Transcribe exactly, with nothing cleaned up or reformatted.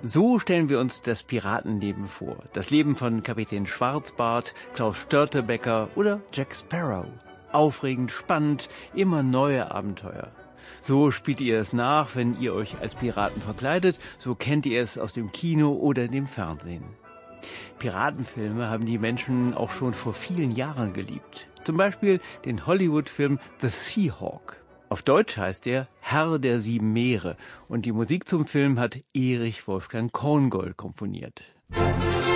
So stellen wir uns das Piratenleben vor. Das Leben von Kapitän Schwarzbart, Klaus Störtebeker oder Jack Sparrow. Aufregend, spannend, immer neue Abenteuer. So spielt ihr es nach, wenn ihr euch als Piraten verkleidet. So kennt ihr es aus dem Kino oder dem Fernsehen. Piratenfilme haben die Menschen auch schon vor vielen Jahren geliebt. Zum Beispiel den Hollywood-Film The Seahawk. Auf Deutsch heißt er Herr der sieben Meere und die Musik zum Film hat Erich Wolfgang Korngold komponiert.